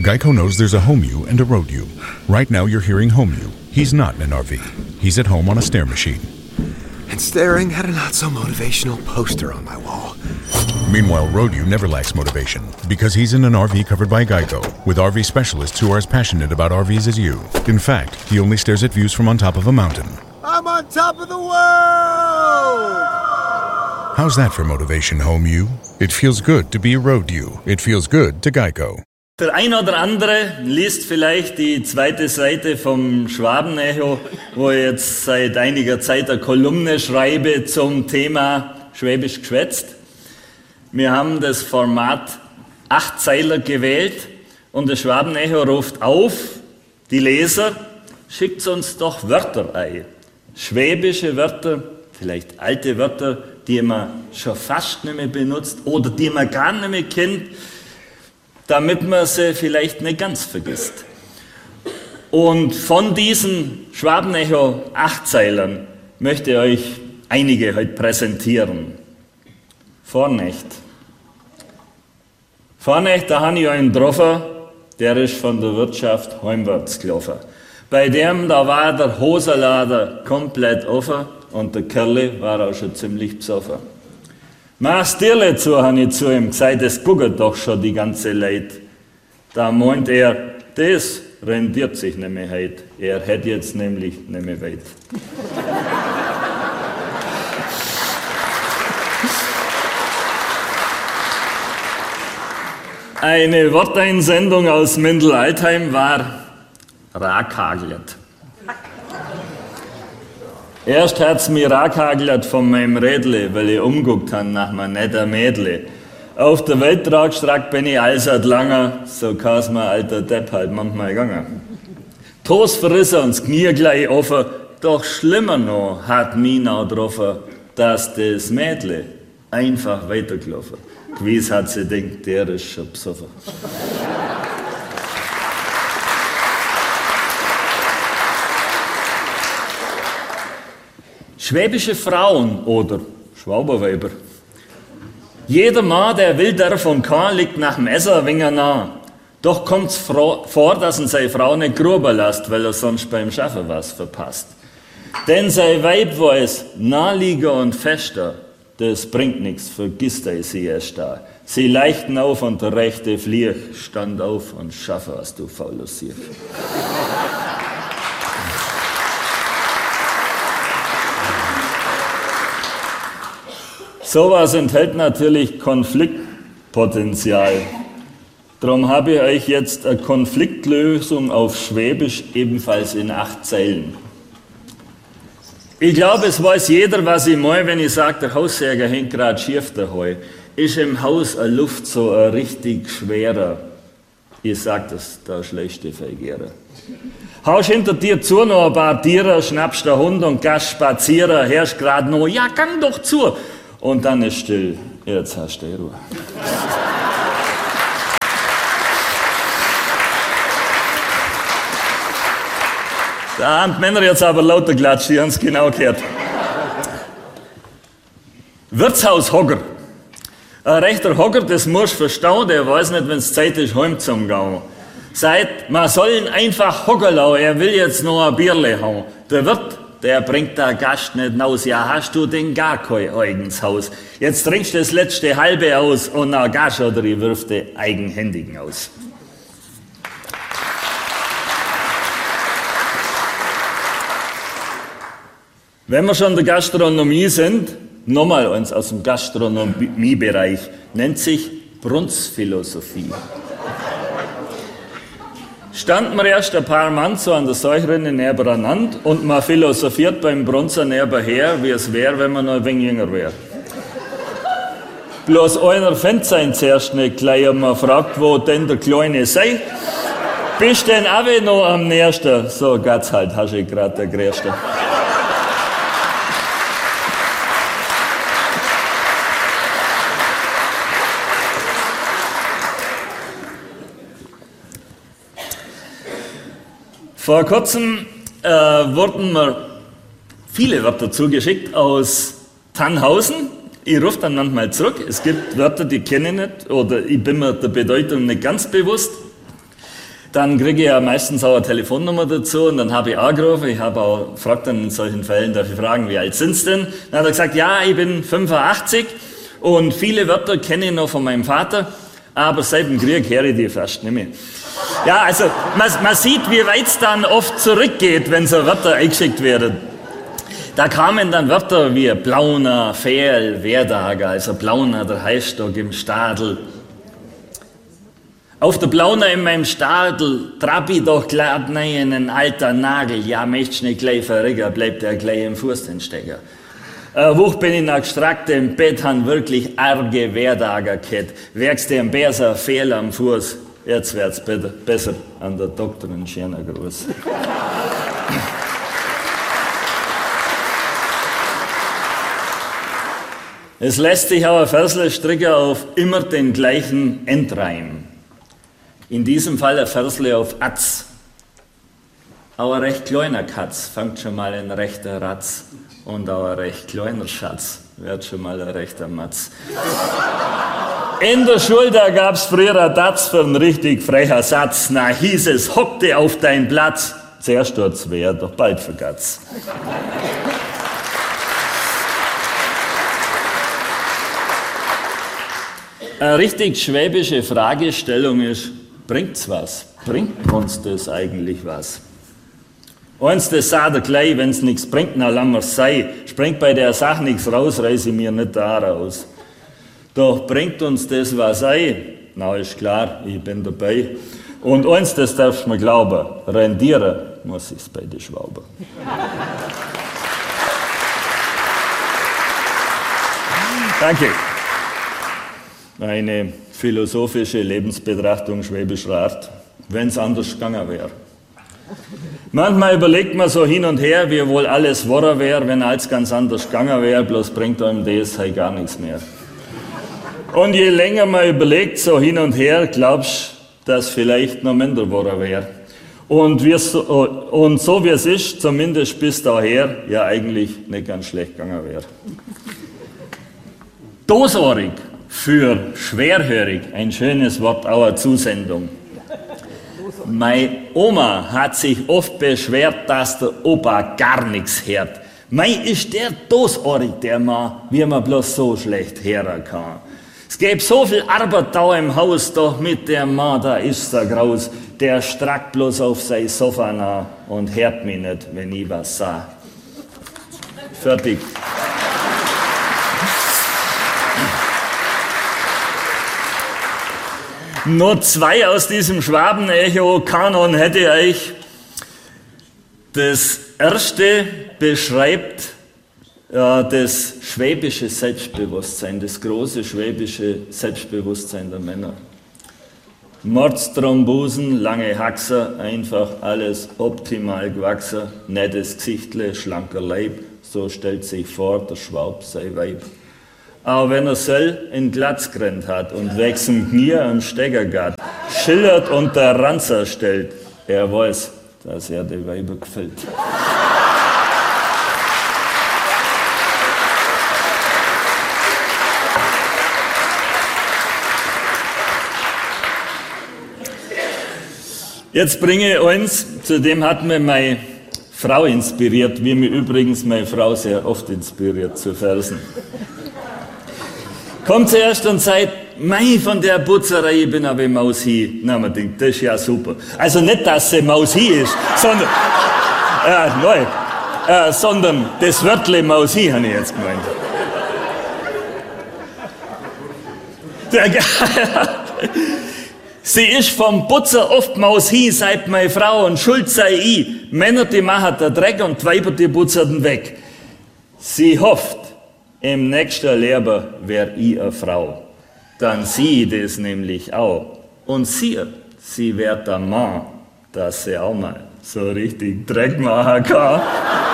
Geico knows there's a home you and a road you. Right now you're hearing home you. He's not in an RV. He's at home on a stair machine. And staring at a not-so-motivational poster on my wall. Meanwhile, road you never lacks motivation because he's in an RV covered by Geico with RV specialists who are as passionate about RVs as you. In fact, he only stares at views from on top of a mountain. I'm on top of the world! How's that for motivation, home you? It feels good to be a road you. It feels good to Geico. Der ein oder andere liest vielleicht die zweite Seite vom Schwabenecho, wo ich jetzt seit einiger Zeit eine Kolumne schreibe zum Thema Schwäbisch geschwätzt. Wir haben das Format 8-Zeiler gewählt und das Schwabenecho ruft auf, die Leser, schickt uns doch Wörter ein. Schwäbische Wörter, vielleicht alte Wörter, die man schon fast nicht mehr benutzt oder die man gar nicht mehr kennt, damit man sie vielleicht nicht ganz vergisst. Und von diesen Schwabenecho 8-Zeilern möchte ich euch einige heute präsentieren. Vornächt. Vornächt, da habe ich einen getroffen, der ist von der Wirtschaft heimwärts gelaufen. Bei dem, da war der Hosenlader komplett offen und der Kerl war auch schon ziemlich besoffen. Mach's dirle zu, habe ich zu ihm gesagt, das guckt doch schon die ganze Leid. Da meint er, das rendiert sich nicht mehr heute. Er hätte jetzt nämlich nicht mehr weit. Eine Worteinsendung aus Mindel-Altheim war rakhagelt. Erst hat's mich rakhagelt von meinem Rädle, weil ich umguckt habe nach meinem netten Mädle. Auf der Welttragstrecke bin ich allseit langer, so kann's mir alter Depp halt manchmal gegangen. Toes verrissen und das Knie gleich offen, doch schlimmer noch hat mich noch getroffen, dass das Mädle einfach weitergelaufen. Gewiss hat sie gedacht, der ist schon besoffen. Schwäbische Frauen oder Schwaberweiber. Jeder Mann, der will davon kann, liegt nach dem Essen ein wenig nah. Doch kommt's vor, dass ihn seine Frau nicht gruben lässt, weil er sonst beim Schaffen was verpasst. Denn sein Weib weiß, naheliger und fester, das bringt nichts, vergisst er sie erst da. Sie leichten auf und der rechte Flieg stand auf und schaffe, was du fauler Sieg. Sowas enthält natürlich Konfliktpotenzial. Darum habe ich euch jetzt eine Konfliktlösung auf Schwäbisch, ebenfalls in 8 Zeilen. Ich glaube, es weiß jeder, was ich meine, wenn ich sage, der Haussäger hängt gerade schief daheim. Ist im Haus eine Luft so ein richtig schwerer. Ich sag das, der schlechte Vergehrer. Haust hinter dir zu noch ein paar Tiere, schnappst den Hund und gehst spazieren, hörst gerade noch, ja, gang doch zu. Und dann ist still. Jetzt hast du Ruhe. Da haben die Männer jetzt aber lauter klatscht, die haben es genau gehört. Wirtshaushocker. Ein rechter Hocker, das musst du verstehen, der weiß nicht, wenn es Zeit ist, heim zum gehen. Sagt, man soll ihn einfach hocken lassen, er will jetzt noch ein Bierle haben. Der Wirt, der bringt der Gast nicht raus. Ja, hast du denn gar kein eigenes Haus? Jetzt trinkst du das letzte halbe aus und nach Gast oder ich wirf den eigenhändigen aus. Wenn wir schon in der Gastronomie sind, nochmal eins aus dem Gastronomiebereich, nennt sich Brunsphilosophie. Standen wir erst ein paar Mann so an der Säucherinne nebeneinander und man philosophiert beim Brunzer nebenher, wie es wäre, wenn man noch ein wenig jünger wäre. Bloß einer fängt sein zuerst nicht gleich und man fragt, wo denn der Kleine sei. Bist denn auch noch am nächsten? So geht's halt, hast du gerade der Größte. Vor kurzem wurden mir viele Wörter zugeschickt aus Tannhausen. Ich rufe dann manchmal zurück. Es gibt Wörter, die kenne ich nicht oder ich bin mir der Bedeutung nicht ganz bewusst. dann kriege ich ja meistens auch eine Telefonnummer dazu und dann habe ich angerufen. Ich habe auch gefragt dann in solchen Fällen, darf ich fragen, wie alt sind Sie denn? Dann hat er gesagt, ja, ich bin 85 und viele Wörter kenne ich noch von meinem Vater, aber seit dem Krieg höre ich die fast nicht mehr. Ja, also man sieht, wie weit es dann oft zurückgeht, wenn so Wörter eingeschickt werden. Da kamen dann Wörter wie Plauner, Fehl, Werdager, also Plauner, der Heißstock im Stadel. Auf der Plauner in meinem Stadel trab ich doch glatt nein, ein alter Nagel, ja, möcht's nicht gleich verrigger, bleibt er gleich im Fuß den Stecker. Wuch bin ich nach gestreckt im Bett, han wirklich arge Werdager kett. Werkst dir ein besser Fehl am Fuß, jetzt wird's besser an der Doktorin schöner Gruß. Es lässt sich auch ein Versle stricken auf immer den gleichen Endreim. In diesem Fall ein Versle auf Atz. Auch ein recht kleiner Katz fängt schon mal ein rechter Ratz. Und auch ein recht kleiner Schatz wird schon mal ein rechter Matz. In der Schule, da gab's früher ein Datz für einen richtig frecher Satz. Na hieß es, hockte auf deinen Platz. Zuerst tut's weh, doch bald vergat's. Eine richtig schwäbische Fragestellung ist, bringt's was? Bringt uns das eigentlich was? Eins, das sagt er gleich, wenn's nichts bringt, na lass mir's sei. Springt bei der Sache nichts raus, reiß ich mir nicht da raus. Doch bringt uns das was ein? Na, ist klar, ich bin dabei. Und eins, das darfst du mir glauben, rendieren muss ich's bei den Schwauber. Danke. Eine philosophische Lebensbetrachtung schwäbischer Art, wenn's anders gegangen wäre. Manchmal überlegt man so hin und her, wie wohl alles wahr wäre, wenn alles ganz anders gegangen wäre, bloß bringt einem das halt gar nichts mehr. Und je länger man überlegt, so hin und her, glaubst du, dass vielleicht noch minder wahr wäre. Und so wie es ist, zumindest bis daher, ja eigentlich nicht ganz schlecht gegangen wäre. Dosohrig für schwerhörig, ein schönes Wort, auch eine Zusendung. Meine Oma hat sich oft beschwert, dass der Opa gar nichts hört. Mei ist der dosohrig, der Mann, wie man bloß so schlecht hören kann. Es gäbe so viel Arbeit da im Haus, doch mit der Mann, da ist er graus. Der strackt bloß auf sein Sofa nach und hört mich nicht, wenn ich was sag. Fertig. Nur 2 aus diesem Schwaben-Echo-Kanon hätte ich. Das erste beschreibt das schwäbische Selbstbewusstsein, das große schwäbische Selbstbewusstsein der Männer. Mordsthrombosen, lange Haxer, einfach alles optimal gewachsen, nettes Gesichtle, schlanker Leib, so stellt sich vor, der Schwab sei Weib. Aber wenn er soll in Glatzgrennt hat und wechseln Knie am Stecker geht, schillert und der Ranzer stellt, er weiß, dass er die Weiber gefällt. Jetzt bringe ich eins, zu dem hat mir meine Frau inspiriert, wie mir übrigens meine Frau sehr oft inspiriert zu Versen. Kommt zuerst und sagt, mei, von der Putzerei, ich bin aber Maus hier. Na, man denkt, das ist ja super. Also nicht, dass sie Maus hier ist, sondern, sondern das Wörtle Maus hier, habe ich jetzt gemeint. Sie ist vom Putzer oft Maus hier, sagt meine Frau, und schuld sei ich. Männer, die machen den Dreck und die Weiber, die putzern weg. Sie hofft, im nächsten Leben wär ich eine Frau. Dann sie das nämlich auch. Und sie wird der Mann, dass sie auch mal so richtig Dreck machen kann.